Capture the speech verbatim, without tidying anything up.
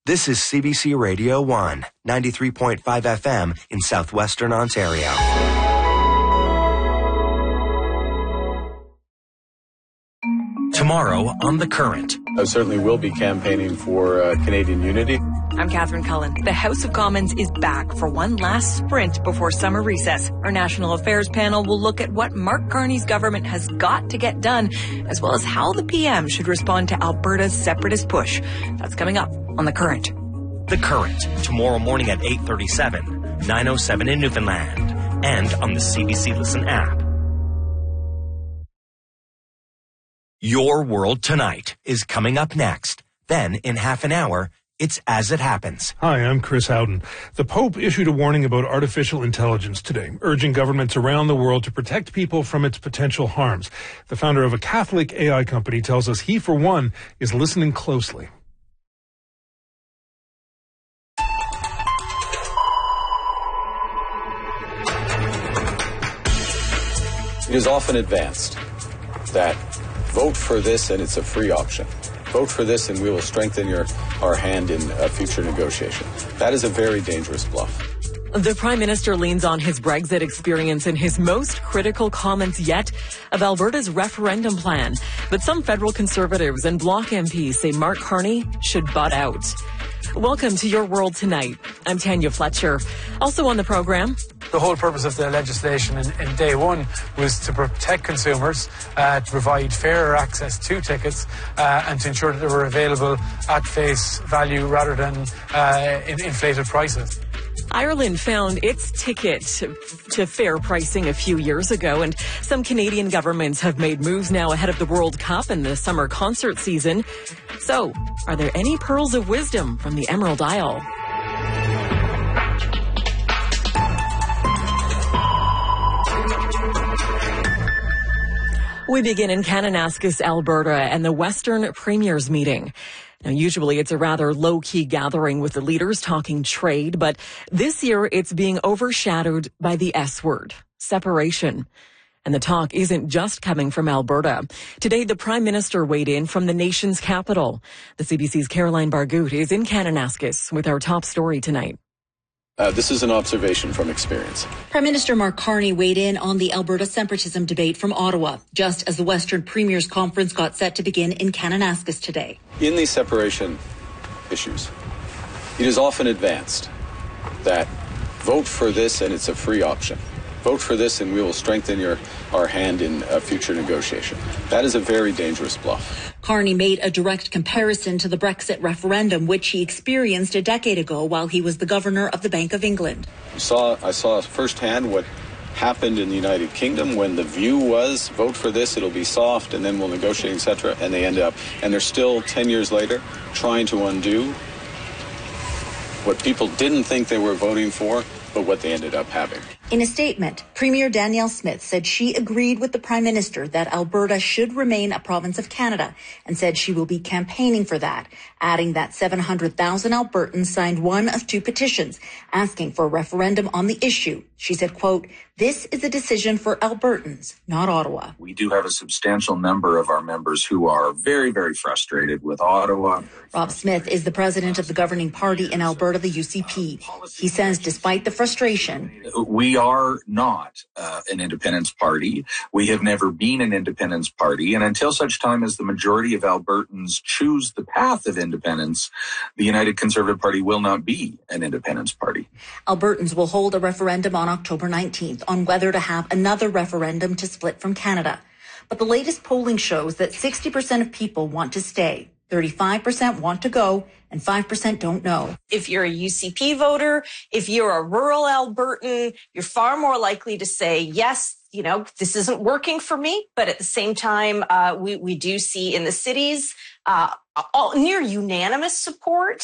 This is C B C Radio one, ninety-three point five F M in southwestern Ontario. Tomorrow on The Current. I certainly will be campaigning for uh, Canadian unity. I'm Catherine Cullen. The House of Commons is back for one last sprint before summer recess. Our National Affairs panel will look at what Mark Carney's government has got to get done, as well as how the P M should respond to Alberta's separatist push. That's coming up on The Current. The Current, tomorrow morning at eight thirty-seven, nine oh seven in Newfoundland, and on the C B C Listen app. Your World Tonight is coming up next. Then, in half an hour, it's As It Happens. Hi, I'm Chris Howden. The Pope issued a warning about artificial intelligence today, urging governments around the world to protect people from its potential harms. The founder of a Catholic A I company tells us he, for one, is listening closely. It is often advanced that vote for this and it's a free option. Vote for this and we will strengthen your our hand in a future negotiation. That is a very dangerous bluff. The Prime Minister leans on his Brexit experience in his most critical comments yet of Alberta's referendum plan. But some federal Conservatives and Bloc M Ps say Mark Carney should butt out. Welcome to Your World Tonight. I'm Tanya Fletcher. Also on the program, the whole purpose of the legislation in, in day one was to protect consumers, uh, to provide fairer access to tickets, uh, and to ensure that they were available at face value rather than uh, in inflated prices. Ireland found its ticket to fair pricing a few years ago, and some Canadian governments have made moves now ahead of the World Cup and the summer concert season. So, are there any pearls of wisdom from the Emerald Isle? We begin in Kananaskis, Alberta, and the Western Premiers meeting. Now, usually it's a rather low-key gathering with the leaders talking trade, but this year it's being overshadowed by the S word, separation. And the talk isn't just coming from Alberta. Today, the Prime Minister weighed in from the nation's capital. The C B C's Caroline Bargout is in Kananaskis with our top story tonight. Uh, this is an observation from experience. Prime Minister Mark Carney weighed in on the Alberta separatism debate from Ottawa, just as the Western Premiers Conference got set to begin in Kananaskis today. In these separation issues, it is often advanced that vote for this and it's a free option. Vote for this and we will strengthen your our hand in a future negotiation. That is a very dangerous bluff. Carney made a direct comparison to the Brexit referendum, which he experienced a decade ago while he was the governor of the Bank of England. You saw, I saw firsthand what happened in the United Kingdom when the view was vote for this, it'll be soft, and then we'll negotiate, et cetera. And they end up, and they're still ten years later trying to undo what people didn't think they were voting for, but what they ended up having. In a statement, Premier Danielle Smith said she agreed with the Prime Minister that Alberta should remain a province of Canada and said she will be campaigning for that, adding that seven hundred thousand Albertans signed one of two petitions asking for a referendum on the issue. She said, quote, "This is a decision for Albertans, not Ottawa." We do have a substantial number of our members who are very, very frustrated with Ottawa. Rob Smith is the president of the governing party in Alberta, the U C P. He says despite the frustration, we are not uh, an independence party. We have never been an independence party. And until such time as the majority of Albertans choose the path of independence, the United Conservative Party will not be an independence party. Albertans will hold a referendum on October nineteenth on whether to have another referendum to split from Canada. But the latest polling shows that sixty percent of people want to stay, thirty-five percent want to go, and five percent don't know. If you're a U C P voter, if you're a rural Albertan, you're far more likely to say, yes, you know, this isn't working for me. But at the same time, uh, we, we do see in the cities uh, all, near unanimous support